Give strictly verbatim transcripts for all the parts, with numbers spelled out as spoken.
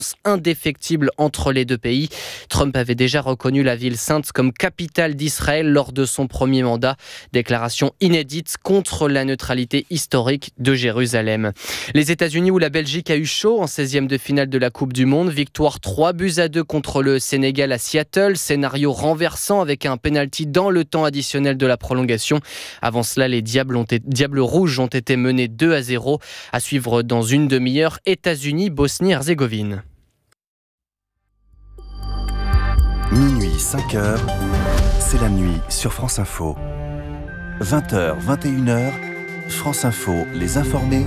indéfectible entre les deux pays. Trump avait déjà reconnu la ville sainte comme capitale d'Israël lors de son premier mandat. Déclaration inédite contre la neutralité historique de Jérusalem. Les États-Unis où la Belgique a eu chaud en seizième de finale de la Coupe du Monde. Victoire trois buts à deux contre le Sénégal à Seattle. Scénario renversant avec un pénalty dans le temps additionnel de la prolongation. Avant cela, les Diables, ont été, Diables Rouges ont été menés deux à zéro. À suivre dans une demi-heure, États-Unis, Bosnie-Herzégovine. Minuit, cinq heures, c'est la nuit sur France Info. vingt heures, vingt et une heures, France Info, les informés,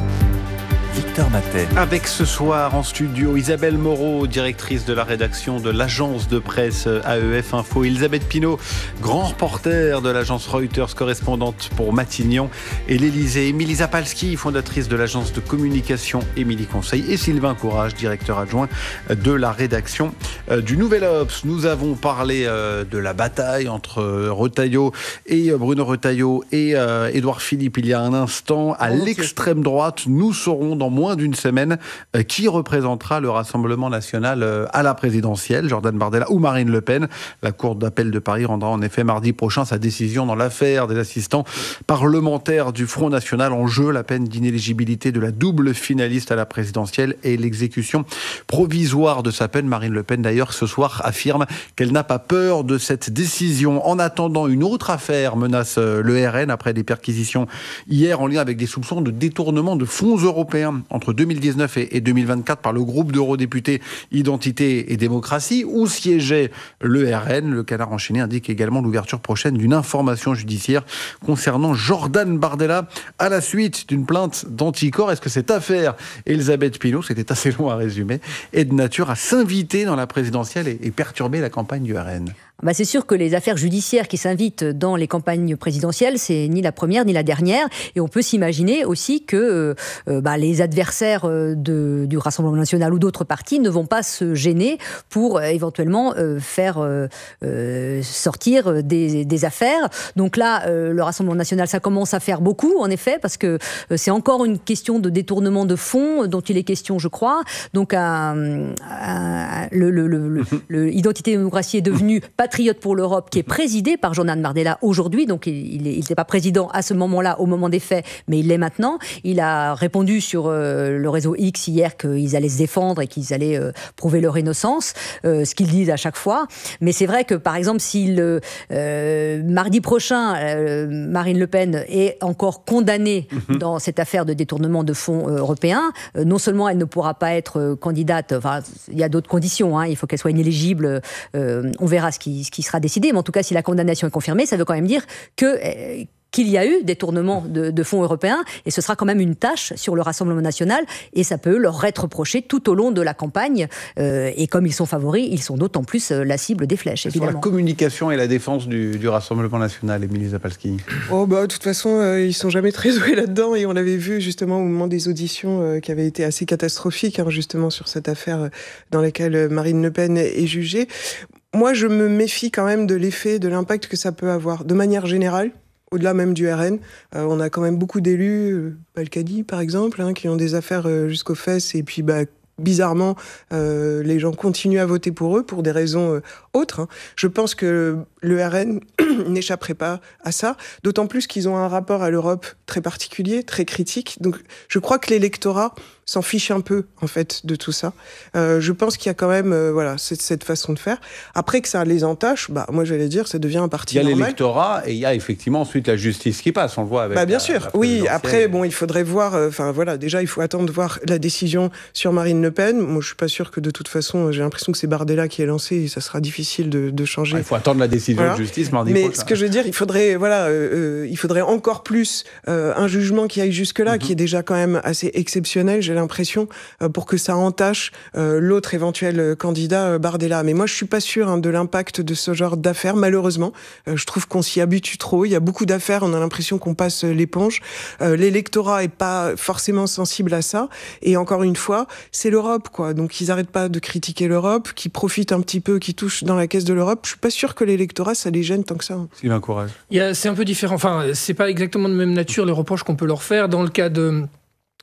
Victor Matet. Avec ce soir en studio, Isabelle Moreau, directrice de la rédaction de l'agence de presse A E F Info, Elisabeth Pinault, grand reporter de l'agence Reuters, correspondante pour Matignon et l'Élysée, Émilie Zapalski, fondatrice de l'agence de communication Émilie Conseil, et Sylvain Courage, directeur adjoint de la rédaction du Nouvel Obs. Nous avons parlé de la bataille entre Retailleau et Bruno Retailleau et Édouard Philippe il y a un instant. À l'extrême droite, nous saurons dans moins d'une semaine qui représentera le Rassemblement national à la présidentielle, Jordan Bardella ou Marine Le Pen. La Cour d'appel de Paris rendra en effet mardi prochain sa décision dans l'affaire des assistants parlementaires du Front National. En jeu, la peine d'inéligibilité de la double finaliste à la présidentielle et l'exécution provisoire de sa peine. Marine Le Pen, d'ailleurs, ce soir affirme qu'elle n'a pas peur de cette décision. En attendant, une autre affaire menace le R N après des perquisitions hier en lien avec des soupçons de détournement de fonds européens entre deux mille dix-neuf et deux mille vingt-quatre par le groupe d'eurodéputés Identité et Démocratie, où siégeait le R N. Le Canard enchaîné indique également l'ouverture prochaine d'une information judiciaire concernant Jordan Bardella à la suite d'une plainte d'Anticor. Est-ce que cette affaire, Elisabeth Pinault, c'était assez long à résumer, est de nature à s'inviter dans la présidentielle et, et perturber la campagne du R N ? Bah c'est sûr que les affaires judiciaires qui s'invitent dans les campagnes présidentielles, c'est ni la première ni la dernière. Et on peut s'imaginer aussi que euh, bah, les adversaires de, du Rassemblement national ou d'autres partis ne vont pas se gêner pour euh, éventuellement euh, faire euh, euh, sortir des, des affaires. Donc là, euh, le Rassemblement national, ça commence à faire beaucoup, en effet, parce que euh, c'est encore une question de détournement de fonds dont il est question, je crois. Donc un, un, le, le, le, le, le Identité et Démocratie est devenu Patriote pour l'Europe, qui est présidé par Jordan Bardella aujourd'hui, donc il n'était pas président à ce moment-là, au moment des faits, mais il l'est maintenant. Il a répondu sur euh, le réseau X hier qu'ils allaient se défendre et qu'ils allaient euh, prouver leur innocence, euh, ce qu'ils disent à chaque fois. Mais c'est vrai que, par exemple, si le, euh, mardi prochain, euh, Marine Le Pen est encore condamnée mmh. dans cette affaire de détournement de fonds euh, européens, euh, non seulement elle ne pourra pas être euh, candidate, enfin, il y a d'autres conditions, hein, il faut qu'elle soit inéligible, euh, on verra ce qui, ce qui sera décidé, mais en tout cas, si la condamnation est confirmée, ça veut quand même dire que... Euh, qu'il y a eu détournement de, de fonds européens, et ce sera quand même une tâche sur le Rassemblement national, et ça peut leur être reproché tout au long de la campagne, euh, et comme ils sont favoris, ils sont d'autant plus euh, la cible des flèches, évidemment. Sur la communication et la défense du, du Rassemblement national, Émilie Zapalski. Oh bah, de toute façon, euh, ils sont jamais très doués là-dedans, et on l'avait vu justement au moment des auditions euh, qui avaient été assez catastrophiques, hein, justement sur cette affaire euh, dans laquelle Marine Le Pen est jugée. Moi, je me méfie quand même de l'effet, de l'impact que ça peut avoir, de manière générale. Au-delà même du R N, euh, on a quand même beaucoup d'élus, euh, Balkany par exemple, hein, qui ont des affaires euh, jusqu'aux fesses, et puis bah, bizarrement, euh, les gens continuent à voter pour eux pour des raisons euh, autres. Hein. Je pense que le R N n'échapperait pas à ça, d'autant plus qu'ils ont un rapport à l'Europe très particulier, très critique. Donc je crois que l'électorat s'en fiche un peu, en fait, de tout ça. Euh, je pense qu'il y a quand même euh, voilà, cette, cette façon de faire. Après que ça les entache, bah, moi j'allais dire, ça devient un parti normal. Il y a l'électorat et il y a effectivement ensuite la justice qui passe, on le voit avec bah, bien la, sûr, la oui. Après, bon, il faudrait voir, enfin euh, voilà, déjà il faut attendre de voir la décision sur Marine Le Pen. Moi je suis pas sûr que de toute façon, j'ai l'impression que c'est Bardella qui est lancé et ça sera difficile de, de changer. Ah, il faut attendre la décision voilà. de justice mardi Mais prochain. ce que je veux dire, il faudrait, voilà, euh, euh, il faudrait encore plus euh, un jugement qui aille jusque-là, mm-hmm. qui est déjà quand même assez exceptionnel, j'ai l'impression, pour que ça entache euh, l'autre éventuel candidat euh, Bardella. Mais moi, je suis pas sûr hein, de l'impact de ce genre d'affaires, malheureusement. Euh, je trouve qu'on s'y habitue trop. Il y a beaucoup d'affaires, on a l'impression qu'on passe l'éponge. Euh, l'électorat est pas forcément sensible à ça. Et encore une fois, c'est l'Europe, quoi. Donc, ils arrêtent pas de critiquer l'Europe, qui profitent un petit peu, qui touchent dans la caisse de l'Europe. Je suis pas sûr que l'électorat, ça les gêne tant que ça. Sylvain Courage. Il y a, c'est un peu différent. Enfin, c'est pas exactement de même nature les reproches qu'on peut leur faire. Dans le cas de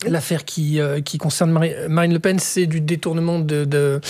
L'affaire qui, euh, qui concerne Marie, Marine Le Pen, c'est du détournement de, de,